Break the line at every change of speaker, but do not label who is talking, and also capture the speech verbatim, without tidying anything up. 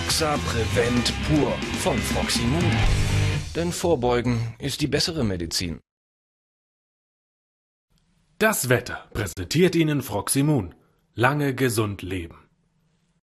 Axa Prevent Pur von Froximun. Denn Vorbeugen ist die bessere Medizin.
Das Wetter präsentiert Ihnen Froximun. Lange gesund leben.